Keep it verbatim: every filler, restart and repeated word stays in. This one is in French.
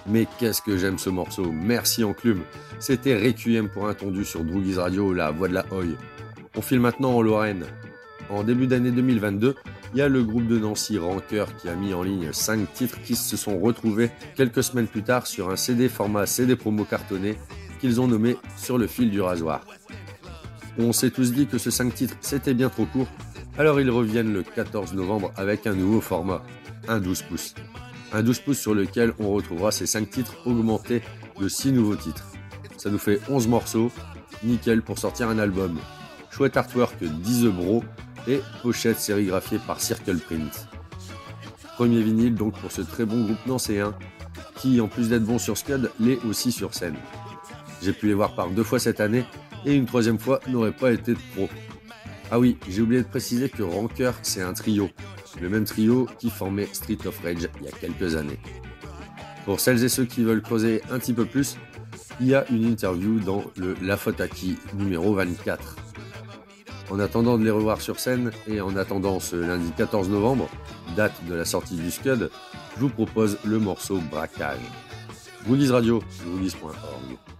Mais qu'est-ce que j'aime ce morceau, merci Enclume. C'était Requiem pour un tondu sur Droogies Radio, la voix de la Hoy. On file maintenant en Lorraine. En début d'année deux mille vingt-deux, il y a le groupe de Nancy Rancœur qui a mis en ligne cinq titres qui se sont retrouvés quelques semaines plus tard sur un C D format C D promo cartonné qu'ils ont nommé Sur le fil du rasoir. On s'est tous dit que ce cinq titres c'était bien trop court, alors ils reviennent le quatorze novembre avec un nouveau format, un douze pouces. Un douze pouces sur lequel on retrouvera ces cinq titres augmentés de six nouveaux titres. Ça nous fait onze morceaux, nickel pour sortir un album. Chouette artwork dix Bro et pochette sérigraphiée par Circle Print. Premier vinyle donc pour ce très bon groupe nancéen qui, en plus d'être bon sur Scud, l'est aussi sur scène. J'ai pu les voir par deux fois cette année et une troisième fois n'aurait pas été de trop. Ah oui, j'ai oublié de préciser que Rancœur c'est un trio, le même trio qui formait Street of Rage il y a quelques années. Pour celles et ceux qui veulent creuser un petit peu plus, il y a une interview dans le La Faute à qui numéro vingt-quatre. En attendant de les revoir sur scène et en attendant ce lundi quatorze novembre, date de la sortie du Scud, je vous propose le morceau Braquage. Droogies Radio, droogies point org.